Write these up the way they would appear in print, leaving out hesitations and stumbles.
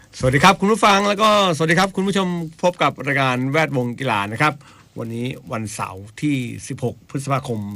สวัสดีครับคุณผู้ฟังแล้วก็สวัสดีครับคุณผู้ชมพบกับรายการแวดวงกีฬานะครับวันนี้วันเสาร์ที่16พฤษภาคม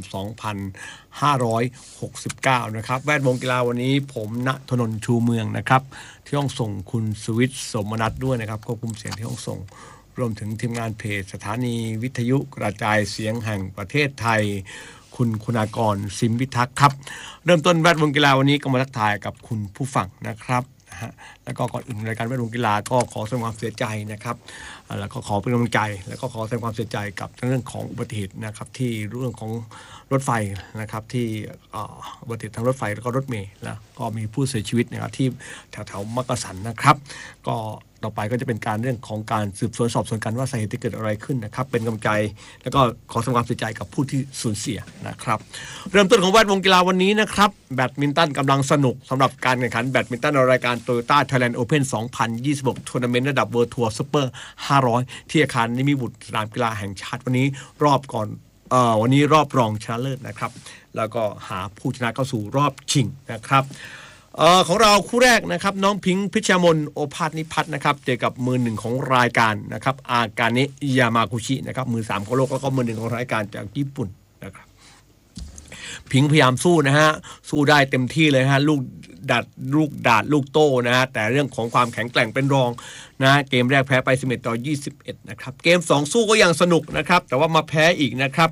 2569นะครับแวดวงกีฬาวันนี้ผมณธนนท์ชูเมืองนะครับที่ห้องส่งคุณสุวิทย์สมนัสด้วยนะครับควบคุมเสียงที่ห้องส่งรวมถึงทีมงานเพจสถานีวิทยุกระจายเสียงแห่งประเทศไทยคุณากรซิมพิทักษ์ครับเริ่มต้นแวดวงกีฬาวันนี้ก็มาทักทายกับคุณผู้ฟังนะครับแล้วก็ก่อนอื่นรายการแวดวงกีฬาก็ขอแสดงความเสียใจนะครับแล้วก็ขอเป็นกำลังใจแล้วก็ขอแสดงความเสียใจกับเรื่องของอุบัติเหตุนะครับที่เรื่องของรถไฟนะครับที่อุบัติเหตุทางรถไฟแล้วก็รถเมล์แล้วก็มีผู้เสียชีวิตนะครับที่แถวมักกะสันนะครับก็ต่อไปก็จะเป็นการเรื่องของการสืบสวนสอบสวนกันว่าสาเหตุที่เกิดอะไรขึ้นนะครับเป็นกำลังใจแล้วก็ขอแสดงความเสียใจกับผู้ที่สูญเสียนะครับเริ่มต้นของแวดวงกีฬาวันนี้นะครับแบดมินตันกำลังสนุกสำหรับการแข่งขันแบดมินตันในรายการ Toyota Thailand Open 2026 ทัวร์นาเมนต์ระดับ World Tour Super 500ที่อาคารนิมิบุตรสนามกีฬาแห่งชาติวันนี้วันนี้รอบรองชนะเลิศนะครับแล้วก็หาผู้ชนะเข้าสู่รอบชิงนะครับของเราคู่แรกนะครับน้องพิงค์พิชมนโอภาสนิพัฒน์นะครับเจอกับมือหนึ่งของรายการนะครับอากาเนะยามากุชินะครับมือ3ของโลกแล้วก็มือหนึ่งของรายการจากญี่ปุ่นนะครับพิงค์พยายามสู้นะฮะสู้ได้เต็มที่เลยฮะลูกดาดลูกโต้นะฮะแต่เรื่องของความแข็งแกร่งเป็นรองนะเกมแรกแพ้ไป11-21นะครับเกม2สู้ก็ยังสนุกนะครับแต่ว่ามาแพ้อีกนะครับ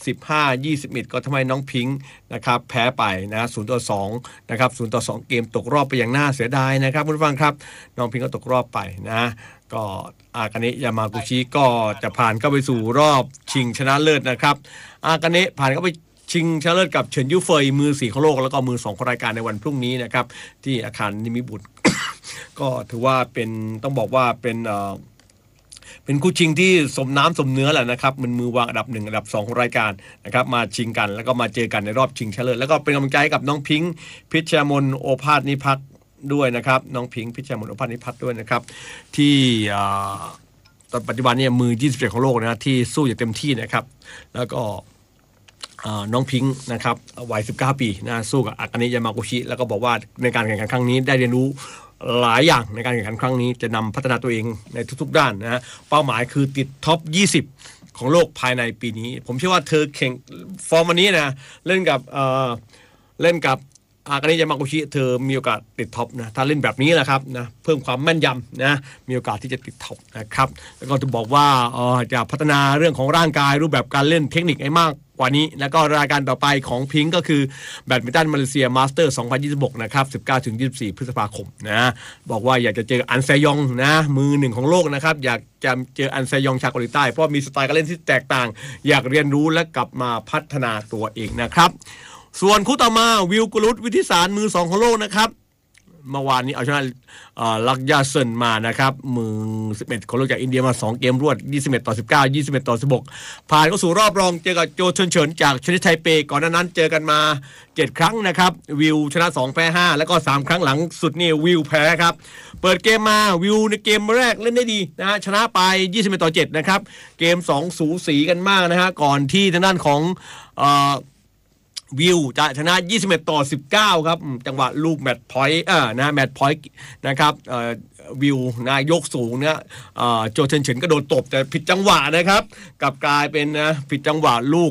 15-21ก็ทำให้น้องพิงค์นะครับแพ้ไปนะ0-2นะครับ0-2เกมตกรอบไปอย่างน่าเสียดายนะครับคุณผู้ฟังครับน้องพิงค์ก็ตกรอบไปนะก็อากาเนะยามากุชิก็จะผ่านเข้าไปสู่รอบชิงชนะเลิศนะครับอากาเนะผ่านเข้าไปชิงชนะเลิศกับเฉินยูเฟยมือ4ของโลกแล้วก็มือ2ของรายการในวันพรุ่งนี้นะครับที่อาคารนิมิบุตร ก็ถือว่าเป็นต้องบอกว่าเป็นคู่ชิงที่สมน้ำสมเนื้อแหละนะครับมันมือวางอันดับ1อันดับ2ของรายการนะครับมาชิงกันแล้วก็มาเจอกันในรอบชิงชนะเลิศแล้วก็เป็นกำลังใจกับน้องพิงค์พิชมนโอภาสนิพัฒน์ด้วยนะครับน้องพิงค์พิชมนโอภาสนิพัฒน์ด้วยนะครับที่ตอนปัจจุบันเนี่ยมือ27ของโลกนะที่สู้อย่างเต็มที่นะครับแล้วก็น้องพิงค์นะครับวัย19ปีนะสู้กับอากาเนะยามากุชิแล้วก็บอกว่าในการแข่งขันครั้งนี้ได้เรียนรู้หลายอย่างในการแข่งขันครั้งนี้จะนำพัฒนาตัวเองในทุกๆด้านนะฮะเป้าหมายคือติดท็อป20ของโลกภายในปีนี้ผมเชื่อว่าเธอแข่งฟอร์มวันนี้นะเล่นกับอากาเนะยามากุชิเธอมีโอกาสติดท็อปนะถ้าเล่นแบบนี้แหละครับนะเพิ่มความแม่นยำนะมีโอกาสที่จะติดท็อปนะครับแล้วก็จะบอกว่าจะพัฒนาเรื่องของร่างกายรูปแบบการเล่นเทคนิคให้มากกว่านี้แล้วก็รายการต่อไปของพิงค์ก็คือแบดมินตันมาเลเซียมาสเตอร์ 2026 นะครับ 19-24 พฤษภาคมนะบอกว่าอยากจะเจออันแซยองนะมือหนึ่งของโลกนะครับอยากจะเจออันแซยองชาวเกาหลีใต้เพราะมีสไตล์การเล่นที่แตกต่างอยากเรียนรู้และกลับมาพัฒนาตัวเองนะครับส่วนคู่ต่อมาวิลกุลุตวิทิสารมือ2ของโลกนะครับเมื่อวานนี้เอาชนะลักยาเซินมานะครับมือ11ของโลกจากอินเดียมา2เกมรวด21-19 21-16ผ่านเข้าสู่รอบรองเจอกับโจเฉินจากชนิดไทเปก่อนหน้านั้นเจอกันมา7ครั้งนะครับวิวชนะ2แพ้5แล้วก็3ครั้งหลังสุดนี่วิวแพ้ครับเปิดเกมมาวิวในเกมแรกเล่นได้ดีนะฮะชนะไป21-7นะครับเกม2สูสีกันมากนะฮะก่อนที่ทางด้านของวิวจะชนะ21-19ครับจังหวะลูกแมตช์พอยต์นะแมตช์พอยต์นะครับวิวนายกสูงเนี่ยโจเฉินก็โดนตบแต่ผิดจังหวะนะครับกลับกลายเป็นนะผิดจังหวะลูก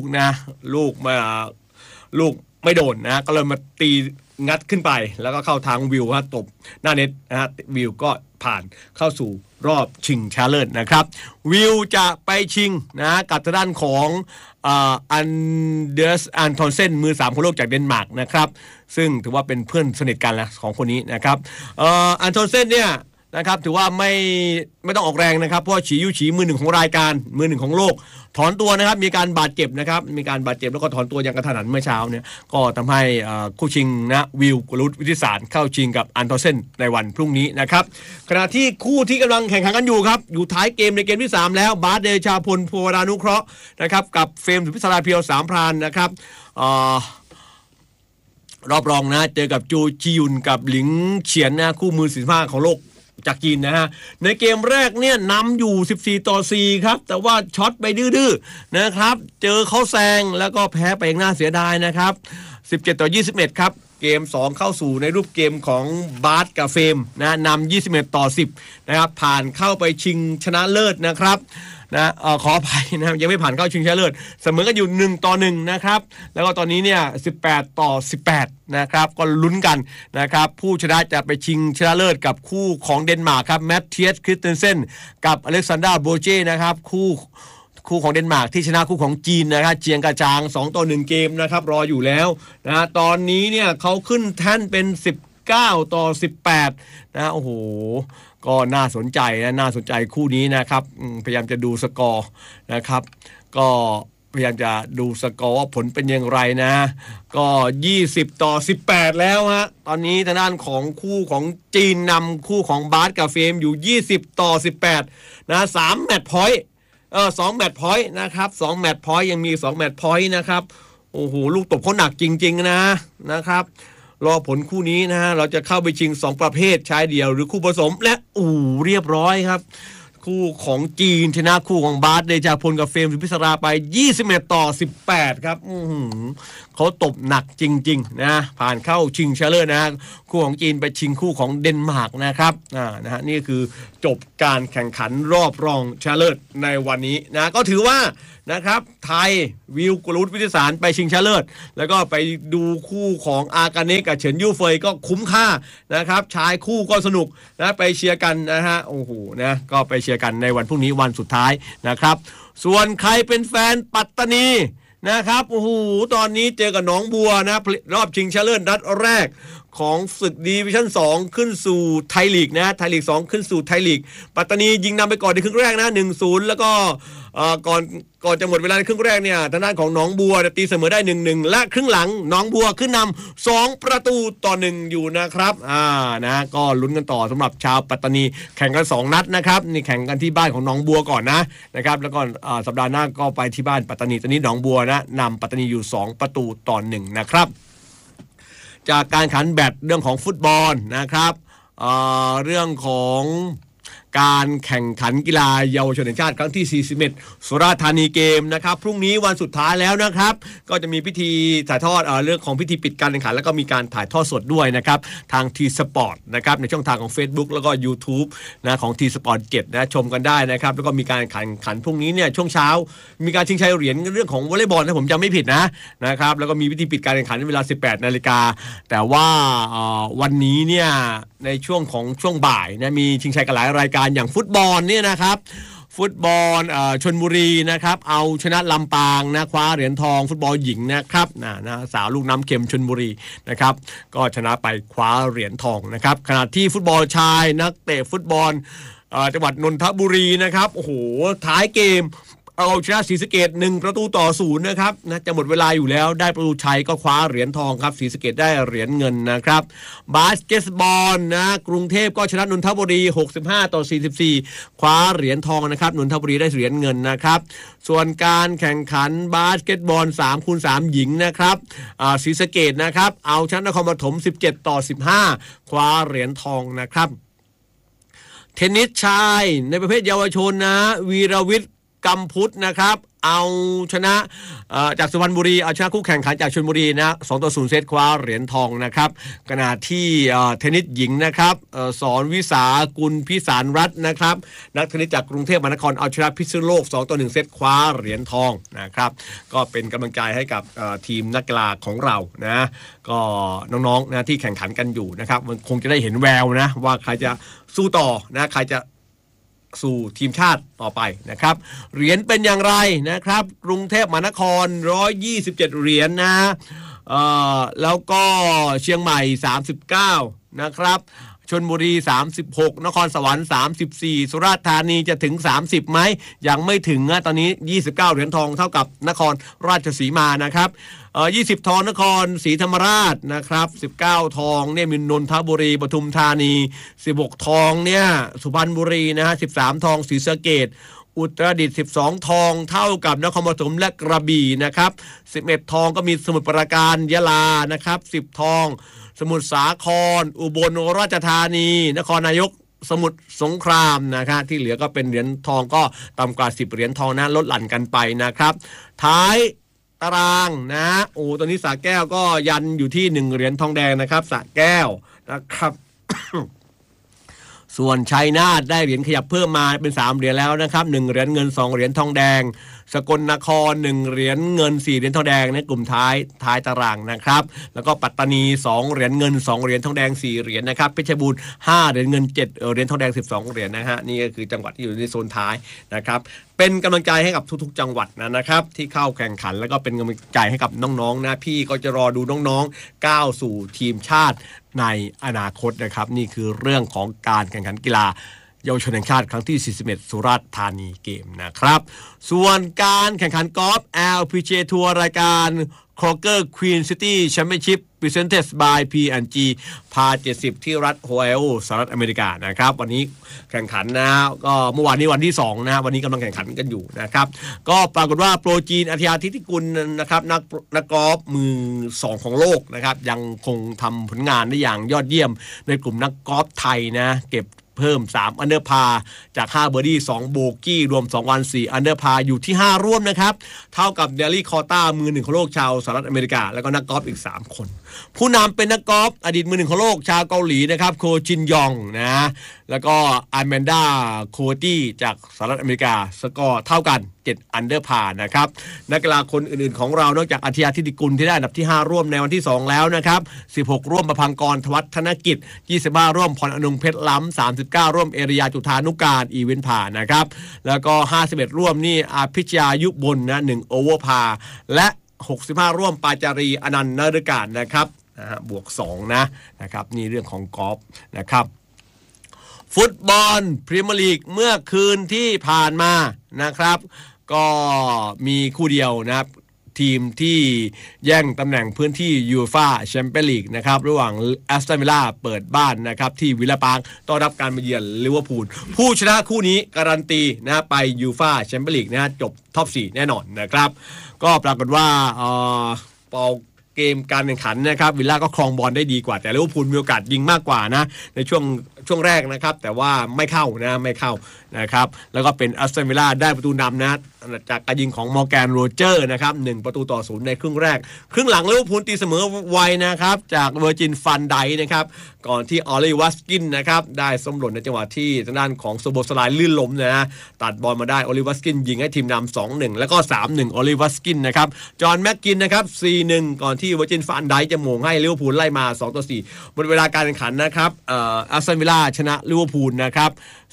ไม่โดนนะก็เลยมาตีงัดขึ้นไปแล้วก็เข้าทางวิวตบหน้าเน็ตนะฮะวิวก็ผ่านเข้าสู่รอบชิงชนะเลิศนะครับวิวจะไปชิงนะกับทางด้านของอันเดอร์สอันทอนเซนมือ3ของโลกจากเดนมาร์กนะครับซึ่งถือว่าเป็นเพื่อนสนิทกันนะของคนนี้นะครับอันทอนเซนเนี่ยนะครับถือว่าไม่ต้องออกแรงนะครับเพราะฉียูฉีมือหนึ่งของรายการมือหนึ่งของโลกถอนตัวนะครับมีการบาดเจ็บนะครับมีการบาดเจ็บแล้วก็ถอนตัวอย่างกระทันหันเมื่อเช้าเนี่ยก็ทำให้คู่ชิงนะวิลกุลุตวิทิสารเข้าชิงกับอันทอนเซนในวันพรุ่งนี้นะครับขณะที่คู่ที่กำลังแข่งขันกันอยู่ครับอยู่ท้ายเกมในเกมที่3แล้วบาสเดชาพลภูวรานุเคราะห์นะครับกับเฟรมสุพิศราเพียว3พรานนะครับรอบรองนะเจอกับจูจียุนกับหลิงเฉียนนะคู่มือ45ของโลกจากจีนนะฮะในเกมแรกเนี่ยนำอยู่14-4ครับแต่ว่าช็อตไปดื้อๆนะครับเจอเขาแซงแล้วก็แพ้ไปอย่างน่าเสียดายนะครับ17-21ครับเกม2เข้าสู่ในรูปเกมของบาสกับเฟมนะนำ21-10นะครับผ่านเข้าไปชิงชนะเลิศนะครับนะขออภัยนะยังไม่ผ่านเข้าชิงชนะเลิศเสมอกันอยู่1-1นะครับแล้วก็ตอนนี้เนี่ย18-18นะครับก็ลุ้นกันนะครับผู้ชนะจะไปชิงชนะเลิศกับคู่ของเดนมาร์กครับแมตเทียสคริสเตนเซนกับอเล็กซานดราโบเจนะครับคู่ของเดนมาร์กที่ชนะคู่ของจีนนะครับเจียงกระจาง2-1เกมนะครับรออยู่แล้วนะตอนนี้เนี่ยเขาขึ้นแท่นเป็น19-18นะโอ้โหก็น่าสนใจนะน่าสนใจคู่นี้นะครับพยายามจะดูสกอร์นะครับก็พยายามจะดูสกอร์ว่าผลเป็นอย่างไรนะก็20-18แล้วฮะตอนนี้ทางด้านของคู่ของจีนนำคู่ของบาสกับเฟมอยู่20-18นะ3แมตช์พอยต์2แมตช์พอยต์นะครับ2แมตช์พอยต์ยังมี2แมตช์พอยต์นะครับโอ้โหลูกตบเขาหนักจริงๆนะครับรอผลคู่นี้นะฮะเราจะเข้าไปชิง2ประเภทชายเดี่ยวหรือคู่ผสมและเรียบร้อยครับคู่ของจีนชนะคู่ของบาสเดชาพลกับเฟรมสุพิศราไป21-18ครับเขาตบหนักจริงๆนะผ่านเข้าชิงชนะเลิศนะคู่ของจีนไปชิงคู่ของเดนมาร์กนะครับนะฮะนี่คือจบการแข่งขันรอบรองชนะเลิศในวันนี้นะก็ถือว่านะครับไทยวิวกรุตวิทยาสารไปชิงชนะเลิศแล้วก็ไปดูคู่ของอากาเนะกับเฉินยู่เฟยก็คุ้มค่านะครับชายคู่ก็สนุกนะไปเชียร์กันนะฮะโอ้โหนะก็ไปเชียร์กันในวันพรุ่งนี้วันสุดท้ายนะครับส่วนใครเป็นแฟนปัตตานีนะครับโอ้โหตอนนี้เจอกับหนองบัวนะรอบชิงชนะเลิศนัดแรกของศึกดิวิชั่น2ขึ้นสู่ไทยลีกนะไทยลีก2ขึ้นสู่ไทยลีกปัตตานียิงนำไปก่อนในครึ่งแรกนะ 1-0 แล้วก็ก่อนจะหมดเวลาในครึ่งแรกเนี่ยทางด้านของหนองบัวตีเสมอได้ 1-1 และครึ่งหลังหนองบัวขึ้นนำ2-1อยู่นะครับนะก็ลุ้นกันต่อสำหรับชาวปัตตานีแข่งกัน2นัดนะครับนี่แข่งกันที่บ้านของหนองบัวก่อนนะครับแล้วก็สัปดาห์หน้าก็ไปที่บ้านปัตตานีตอนนี้หนองบัวนะนำปัตตานีอยู่2-1นะครับจากการขันแบดเรื่องของฟุตบอลนะครับเรื่องของการแข่งขันกีฬาเยาวชนแห่งชาติครั้งที่41สุราษฎร์ธานีเกมนะครับพรุ่งนี้วันสุดท้ายแล้วนะครับก็จะมีพิธีถ่ายทอดเรื่องของพิธีปิดการแข่งขันแล้วก็มีการถ่ายทอดสดด้วยนะครับทางทีสปอร์ตนะครับในช่องทางของ Facebook แล้วก็ YouTube นะของทีสปอร์ต7นะชมกันได้นะครับแล้วก็มีการแข่งขันพรุ่งนี้เนี่ยช่วงเช้ามีการชิงชัยเหรียญเรื่องของวอลเลย์บอลนะผมจำไม่ผิดนะครับแล้วก็มีพิธีปิดการแข่งขันในเวลา 18 นาฬิกาแต่ว่าวันนี้เนี่ยในช่วงบ่ายนะมีชิงชัยกันหลายรายการอย่างฟุตบอลเนี่ยนะครับฟุตบอลชลบุรีนะครับเอาชนะลำปางนะคว้าเหรียญทองฟุตบอลหญิงนะครับนะสาวลูกน้ำเค็มชลบุรีนะครับก็ชนะไปคว้าเหรียญทองนะครับขณะที่ฟุตบอลชายนักเตะฟุตบอลจังหวัดนนทบุรีนะครับโอ้โหท้ายเกมเอาชนะศรีสะเกษ1-0นะครับนะจะหมดเวลาอยู่แล้วได้ประตูชัยก็คว้าเหรียญทองครับศรีสะเกษได้เหรียญเงินนะครับบาสเกตบอลนะกรุงเทพก็ชนะนนทบุรี65-44คว้าเหรียญทองนะครับนนทบุรีได้เหรียญเงินนะครับส่วนการแข่งขันบาสเกตบอล 3x3 หญิงนะครับศรีสะเกษนะครับเอาชนะนครปฐม17-15คว้าเหรียญทองนะครับเทนนิสชายในประเภทเยาวชนนะวีรวิทย์กัมพุทธนะครับเอาชนะจากสุพรรณบุรีเอาชนะคู่แข่งขันจากชลบุรีนะ2-0เซตคว้าเหรียญทองนะครับขณะที่เทนนิสหญิงนะครับสอนวิสากุลพิสารรัตน์นะครับนักเทนนิสจากกรุงเทพมหานครเอาชนะพิษณุโลก2-1เซตคว้าเหรียญทองนะครับก็เป็นกำลังใจให้กับทีมนักกีฬาของเรานะก็น้องๆนะที่แข่งขันกันอยู่นะครับมันคงจะได้เห็นแววนะว่าใครจะสู้ต่อนะใครจะสู่ทีมชาติต่อไปนะครับเหรียญเป็นอย่างไรนะครับกรุงเทพมหานคร127เหรียญนะแล้วก็เชียงใหม่39นะครับชลบุรี36นครสวรรค์34สุราษฎร์ธานีจะถึง30ไหมยังไม่ถึงตอนนี้29เหรียญทองเท่ากับนครราชสีมานะครับ20ทองนครศรีธรรมราชนะครับ19ทองเนี่ยมีนนทบุรีปทุมธานี16ทองเนี่ยสุพรรณบุรีนะฮะ13ทองศรีสะเกษอุตรดิตถ์12ทองเท่ากับนครปฐมและกระบี่นะครับ11ทองก็มีสมุทรปราการยะลานะครับ10ทองสมุทรสาครอุบลราชธานีนครนายกสมุทรสงครามนะครับที่เหลือก็เป็นเหรียญทองก็ต่ำกว่า10เหรียญทองนะลดหลั่นกันไปนะครับท้ายตตารางนะโอ้ตอนนี้สระแก้วก็ยันอยู่ที่1เหรียญทองแดงนะครับสระแก้วนะครับ ส่วนชัยนาทได้เหรียญขยับเพิ่มมาเป็น3เหรียญแล้วนะครับ1เหรียญเงิน2เหรียญทองแดงสกลนคร1เหรียญเงิน4เหรียญทองแดงในกลุ่มท้ายตารางนะครับแล้วก็ปัตตานี2เหรียญเงิน2เหรียญทองแดง4เหรียญนะครับเพชรบูรณ์5เหรียญเงิน7เหรียญทองแดง12เหรียญนะฮะนี่ก็คือจังหวัดที่อยู่ในโซนท้ายนะครับเป็นกำลังใจให้กับทุกๆจังหวัดนะครับที่เข้าแข่งขันแล้วก็เป็นกำลังใจให้กับน้องๆนะพี่ก็จะรอดูน้องๆก้าวสู่ทีมชาติในอนาคตนะครับนี่คือเรื่องของการแข่งขันกีฬาเยาวชนแห่งชาติครั้งที่41สุราษฎร์ธานีเกมนะครับส่วนการแข่งขันกอล์ฟ LPGA ทัวร์รายการ Crocker Queen City Championship Presented by P&G พา70ที่รัฐโฮไอโอสหรัฐอเมริกานะครับวันนี้แข่งขันนะก็เมื่อวานนี้วันที่2นะวันนี้กำลังแข่งขันกันอยู่นะครับก็ปรากฏว่าโปรจีนอาทิยาทิติกุลนะครับนักกอล์ฟมือ2ของโลกนะครับยังคงทำผลงานได้อย่างยอดเยี่ยมในกลุ่มนักกอล์ฟไทยนะเก็บเพิ่ม3อันเดอร์พาจาก5เบอร์ดี้2โบกี้รวม2วัน4อันเดอร์พาอยู่ที่5ร่วมนะครับเท่ากับเดลี่คอต้ามือ1ของโลกชาวสหรัฐอเมริกาแล้วก็นักกอล์ฟอีก3คนผู้นำเป็นนักกอล์ฟอดีตมือ1ของโลกชาวเกาหลีนะครับโคจินยองนะแล้วก็อาร์แมนดาโคตี้จากสหรัฐอเมริกาสกอร์เท่ากัน7อันเดอร์พานะครับนักกีฬาคนอื่นๆของเรานอกจากอาทิยาทิติกุลที่ได้อันดับที่5ร่วมในวันที่2แล้วนะครับ16ร่วมประพังกรธวัฒนกิจ25ร่วมพรอนงเพชรล้ำ39ร่วมเอริยาจุธานุการอีเวนต์ผ่านนะครับแล้วก็51ร่วมนี่อาพิชยายุบลนะ1โอเวอร์พาและ65ร่วมปาจารีอนันต์นฤการนะครับบวก2นะครับนี่เรื่องของกอล์ฟนะครับฟุตบอลพรีเมียร์ลีกเมื่อคืนที่ผ่านมานะครับก็มีคู่เดียวนะครับทีมที่แย่งตำแหน่งพื้นที่ยูฟ่าแชมเปี้ยนลีกนะครับระหว่างแอสตันวิลล่าเปิดบ้านนะครับที่วิลล่าปาร์คต้อนรับการมาเยือนลิเวอร์พูลผู้ชนะคู่นี้การันตีนะไปยูฟ่าแชมเปี้ยนลีกนะจบท็อป4แน่นอนนะครับก็ปรากฏว่าเปาเกมการแข่งขันนะครับวิลล่าก็ครองบอลได้ดีกว่าแต่ลิเวอร์พูลมีโอกาสยิงมากกว่านะในช่วงแรกนะครับแต่ว่าไม่เข้านะครับแล้วก็เป็นแอสตันวิลล่าได้ประตูนำนะจากการยิงของมอร์แกนโรเจอร์นะครับ1-0ในครึ่งแรกครึ่งหลังลิเวอร์พูลตีเสมอไวนะครับจากเวอร์จินฟันไดนะครับก่อนที่ออลิวัสกินนะครับได้ส้มหล่นในจังหวะที่ทางด้านของโซโบสไลลื่นล้มนะตัดบอลมาได้ออลิวัสกินยิงให้ทีมนำ 2-1 แล้วก็ 3-1 ออลิวัสกินนะครับจอห์นแม็กกินนะครับ 4-1 ก่อนที่เวอร์จินฟันไดจะโมงให้ลิเวอร์พูลไล่มา 2-4 หมดเวลาการแข่งขันนะครับแอสตันวิลล่าชนะลิเวอร์พูลนะครับ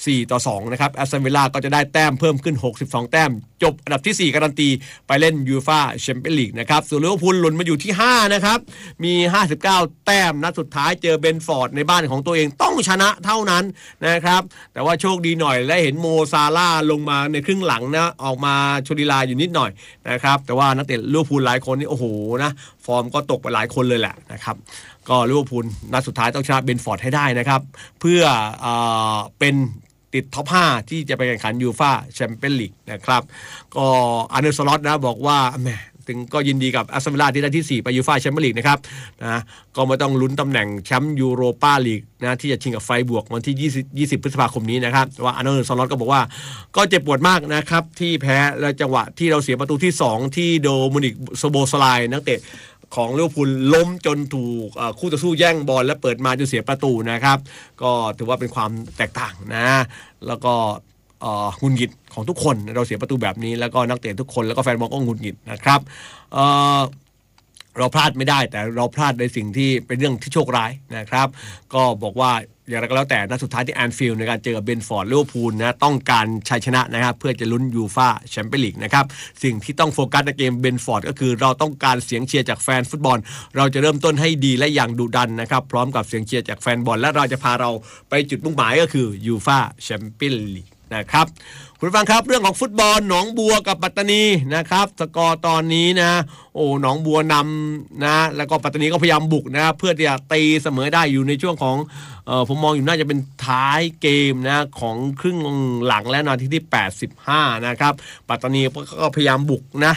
4-2นะครับแอสตันวิลล่าก็จะได้แต้มเพิ่มขึ้น62แต้มจบอันดับที่4การันตีไปเล่นยูฟ่าแชมเปี้ยนลีกนะครับส่วนลิเวอร์พูลหล่นมาอยู่ที่5นะครับมี59แต้มนัดสุดท้ายเจอเบนฟอร์ดในบ้านของตัวเองต้องชนะเท่านั้นนะครับแต่ว่าโชคดีหน่อยและเห็นโมซาร่าลงมาในครึ่งหลังนะออกมาชลีลาอยู่นิดหน่อยนะครับแต่ว่านักเตะลิเวอร์พูลหลายคนนี่โอ้โหนะฟอร์มก็ตกไปหลายคนเลยแหละนะครับก็ลิเวอร์พูลนัดสุดท้ายต้องชนะเบนฟอร์ดให้ได้นะครับเพื่อเป็นติดท็อป5ที่จะไปแข่งขันยูฟ่าแชมเปี้ยนลีกนะครับก็อาร์เนลด์ สล็อตนะบอกว่าแหมถึงก็ยินดีกับแอสตันวิลล่าที่ได้ที่4ไปยูฟ่าแชมเปี้ยนลีกนะครับนะก็ไม่ต้องลุ้นตำแหน่งแชมป์ยูโรปาลีกนะที่จะชิงกับไฟบวกวันที่20พฤษภาคมนี้นะครับแต่ว่าอาร์เนลด์ สล็อตก็บอกว่าก็เจ็บปวดมากนะครับที่แพ้และจังหวะที่เราเสียประตูที่2ที่โดมินิกโซโบสไลนักเตะของลิเวอร์พูลล้มจนถูกคู่ต่อสู้แย่งบอลและเปิดมาจนเสียประตูนะครับก็ถือว่าเป็นความแตกต่างนะแล้วก็หงุดหงิดของทุกคนเราเสียประตูแบบนี้แล้วก็นักเตะทุกคนแล้วก็แฟนบอลก็หงุดหงิดนะครับเราพลาดไม่ได้แต่เราพลาดในสิ่งที่เป็นเรื่องที่โชคร้ายนะครับก็บอกว่าอย่างไรก็แล้วแต่นัดสุดท้ายที่แอนฟิลด์ในการเจอกับเบนฟอร์ดลิเวอร์พูลนะต้องการชัยชนะนะครับเพื่อจะลุ้นยูฟ่าแชมเปี้ยนลีกนะครับสิ่งที่ต้องโฟกัสในเกมเบนฟอร์ดก็คือเราต้องการเสียงเชียร์จากแฟนฟุตบอลเราจะเริ่มต้นให้ดีและอย่างดุดันนะครับพร้อมกับเสียงเชียร์จากแฟนบอลและเราจะพาเราไปจุดมุ่งหมายก็คือยูฟ่าแชมเปี้ยนลีกนะครับคุณผู้ฟังครับเรื่องของฟุตบอลหนองบัวกับปัตตานีนะครับสกอร์ตอนนี้นะโอ้หนองบัวนำนะแล้วก็ปัตตานีก็พยายามบุกนะเพื่อที่จะตีเสมอได้อยู่ในช่วงของผมมองอยู่น่าจะเป็นท้ายเกมนะของครึ่งหลังและนาทีที่85นะครับปัตตานีก็พยายามบุกนะ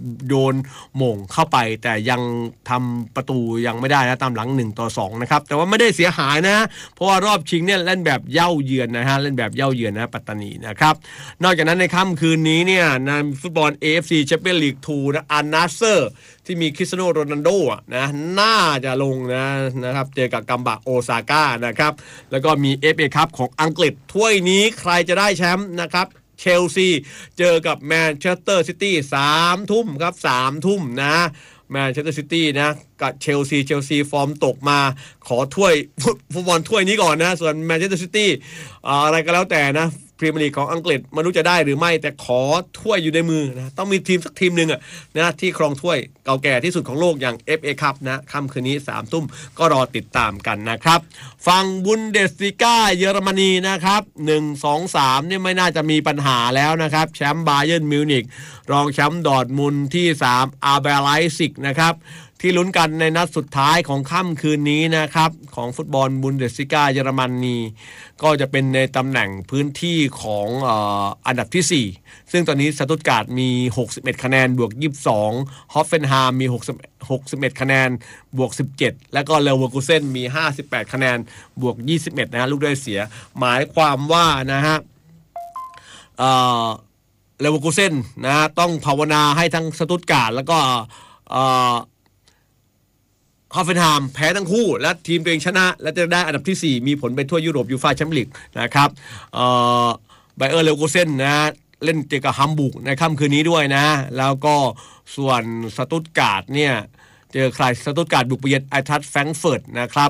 โยนโหม่งเข้าไปแต่ยังทำประตูยังไม่ได้นะตามหลัง1-2นะครับแต่ว่าไม่ได้เสียหายนะเพราะว่ารอบชิงเนี่ยเล่นแบบเย่าเยือนนะฮะเล่นแบบเย่าเยือนนะปัตตานีนะครับนอกจากนั้นในค่ำคืนนี้เนี่ยในฟุตบอล AFC Champions League 2นะอัลนาสเซอร์ที่มีคริสเตียโนโรนัลโดนะน่าจะลงนะครับเจอกับกัมบะโอซาก้านะครับแล้วก็มี FA คัพของอังกฤษถ้วยนี้ใครจะได้แชมป์นะครับเชลซีเจอกับแมนเชสเตอร์ซิตี้3 ทุ่มครับ3 ทุ่มนะแมนเชสเตอร์ซิตี้นะกับเชลซีฟอร์มตกมาขอถ้วยฟุตบอลถ้วยนี้ก่อนนะส่วนแมนเชสเตอร์ซิตี้อะไรก็แล้วแต่นะพรีเมียร์ลีกของอังกฤษไม่รู้จะได้หรือไม่แต่ขอถ้วยอยู่ในมือนะต้องมีทีมสักทีมหนึ่งนะที่ครองถ้วยเก่าแก่ที่สุดของโลกอย่าง FA คัพนะค่ำคืนนี้3 ทุ่มก็รอติดตามกันนะครับฝั่งบุนเดสลิก้าเยอรมนีนะครับ1-2-3นี่ไม่น่าจะมีปัญหาแล้วนะครับแชมป์บาเยิร์นมิวนิกรองแชมป์ดอร์ทมุนด์ที่3อาร์เบไลซิกนะครับที่ลุ้นกันในนัดสุดท้ายของค่ำคืนนี้นะครับของฟุตบอลบุนเดสลิก้าเยอรมนีก็จะเป็นในตำแหน่งพื้นที่ของอันดับที่4ซึ่งตอนนี้สตุตการ์ดมี61คะแนนบวก22ฮอฟเฟนไฮม์มี61คะแนนบวก17แล้วก็เลเวอร์คูเซ่นมี58คะแนนบวก21นะฮะลูกได้เสียหมายความว่านะฮะเลเวอร์คูเซ่นนะต้องภาวนาให้ทั้งสตุตการ์ดแล้วก็ฮอฟเฟนไฮม์แพ้ทั้งคู่และทีมตัวเองชนะและจะได้อันดับที่4มีผลไปทั่วยุโรปยูฟ่าแชมเปี้ยนลีกนะครับไบเออร์เลเวอร์คูเซ่นนะเล่นเจอกับฮัมบูร์กในค่ำคืนนี้ด้วยนะแล้วก็ส่วนสตุตการ์ดเนี่ยเจอใครสตุตการ์ดบุกไปเยือนไอน์ทรัคต์แฟรงก์เฟิร์ตนะครับ